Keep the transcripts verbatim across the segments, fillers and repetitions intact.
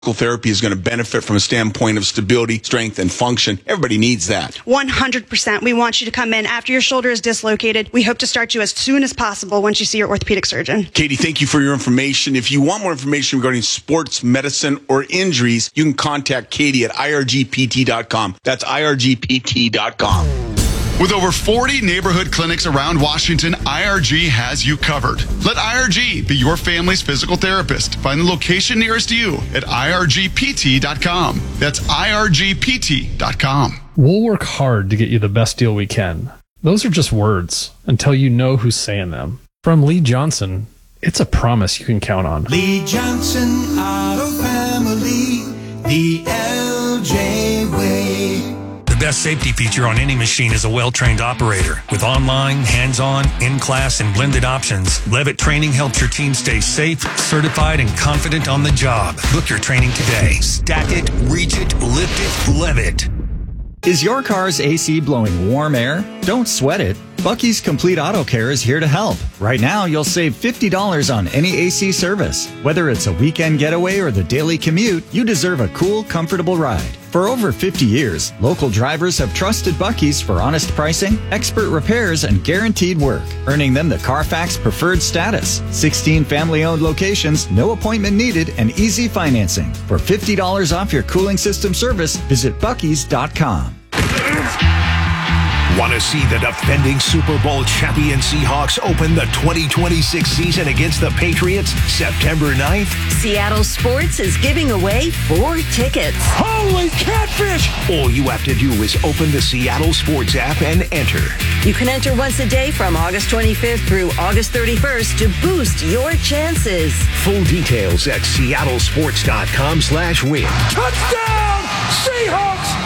Therapy is going to benefit from a standpoint of stability, strength, and function. Everybody needs that. one hundred percent. We want you to come in after your shoulder is dislocated. We hope to start you as soon as possible once you see your orthopedic surgeon. Katie, thank you for your information. If you want more information regarding sports medicine or injuries, you can contact Katie at I R G P T dot com. That's I R G P T dot com. With over forty neighborhood clinics around Washington, I R G has you covered. Let I R G be your family's physical therapist. Find the location nearest you at I R G P T dot com. That's I R G P T dot com. We'll work hard to get you the best deal we can. Those are just words until you know who's saying them. From Lee Johnson, it's a promise you can count on. Lee Johnson Auto Family, the L J way. The best safety feature on any machine is a well-trained operator. With online, hands-on, in-class, and blended options, Levitt Training helps your team stay safe, certified, and confident on the job. Book your training today. Stack it, reach it, lift it, Levitt. Is your car's A C blowing warm air? Don't sweat it. Bucky's Complete Auto Care is here to help. Right now, you'll save fifty dollars on any A C service. Whether it's a weekend getaway or the daily commute, you deserve a cool, comfortable ride. For over fifty years, local drivers have trusted Bucky's for honest pricing, expert repairs, and guaranteed work, earning them the Carfax Preferred status. sixteen family-owned locations, no appointment needed, and easy financing. For fifty dollars off your cooling system service, visit buckys dot com. Want to see the defending Super Bowl champion Seahawks open the twenty twenty-six season against the Patriots September ninth? Seattle Sports is giving away four tickets. Holy catfish! All you have to do is open the Seattle Sports app and enter. You can enter once a day from August twenty-fifth through August thirty-first to boost your chances. Full details at seattle sports dot com slash win. Touchdown, Seahawks!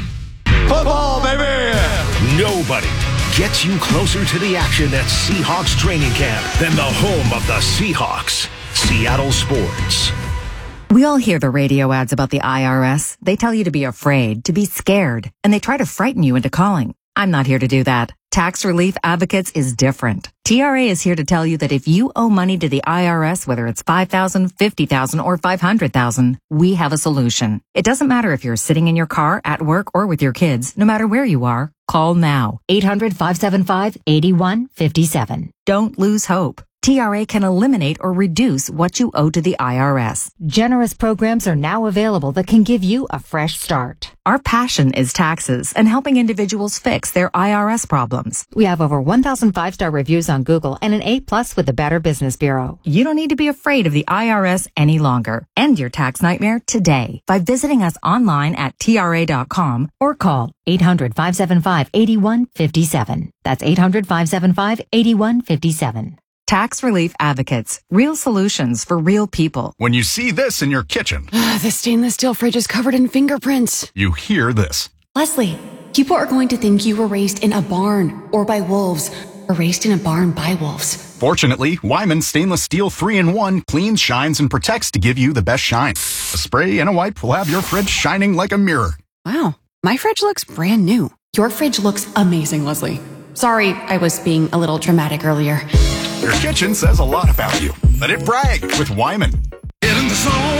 Football, baby! Nobody gets you closer to the action at Seahawks training camp than the home of the Seahawks, Seattle Sports. We all hear the radio ads about the I R S. They tell you to be afraid, to be scared, and they try to frighten you into calling. I'm not here to do that. Tax Relief Advocates is different. T R A is here to tell you that if you owe money to the I R S, whether it's five thousand dollars, fifty thousand dollars, or five hundred thousand dollars, we have a solution. It doesn't matter if you're sitting in your car, at work, or with your kids. No matter where you are, call now. eight hundred, five seven five, eight one five seven. Don't lose hope. T R A can eliminate or reduce what you owe to the I R S. Generous programs are now available that can give you a fresh start. Our passion is taxes and helping individuals fix their I R S problems. We have over one thousand five-star reviews on Google and an A plus with the Better Business Bureau. You don't need to be afraid of the I R S any longer. End your tax nightmare today by visiting us online at T R A dot com or call eight hundred, five seven five, eight one five seven. That's eight hundred, five seven five, eight one five seven. Tax Relief Advocates. Real solutions for real people. When you see this in your kitchen, the stainless steel fridge is covered in fingerprints. You hear this. Leslie, people are going to think you were raised in a barn or by wolves or raised in a barn by wolves. Fortunately, Wyman Stainless Steel three in one cleans, shines, and protects to give you the best shine. A spray and a wipe will have your fridge shining like a mirror. Wow, my fridge looks brand new. Your fridge looks amazing, Leslie. Sorry, I was being a little dramatic earlier. Your kitchen says a lot about you. Let it brag with Wyman. Get in the zone,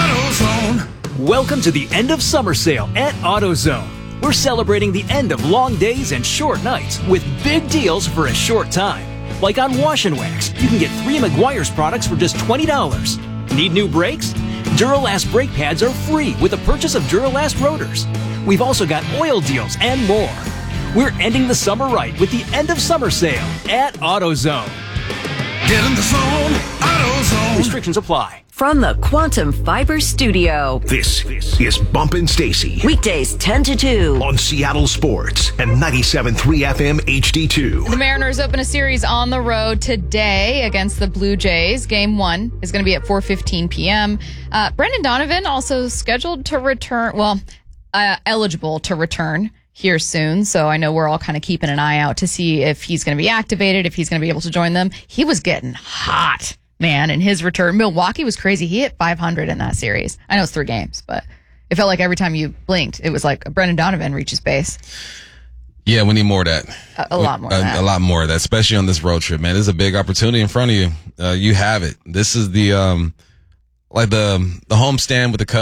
AutoZone. Welcome to the end of summer sale at AutoZone. We're celebrating the end of long days and short nights with big deals for a short time. Like on Wash and Wax, you can get three Meguiar's products for just twenty dollars. Need new brakes? Duralast brake pads are free with the purchase of Duralast rotors. We've also got oil deals and more. We're ending the summer right with the end of summer sale at AutoZone. Get in the zone, AutoZone. Restrictions apply. From the Quantum Fiber Studio. This is Bumpin' Stacy. Weekdays ten to two. On Seattle Sports and ninety-seven point three F M H D two. The Mariners open a series on the road today against the Blue Jays. Game one is going to be at four fifteen p.m. Uh, Brendan Donovan also scheduled to return, well, uh, eligible to return here soon. So I know we're all kind of keeping an eye out to see if he's going to be activated, if he's going to be able to join them. He was getting hot, man, in his return. Milwaukee was crazy. He hit five hundred in that series. I know it's three games, but it felt like every time you blinked, it was like Brendan Donovan reaches base. Yeah, we need more of that. A, a lot more a, of that. A lot more of that, especially on this road trip, man. This is a big opportunity in front of you. Uh, you have it. This is the um, like the the homestand with the Cubs.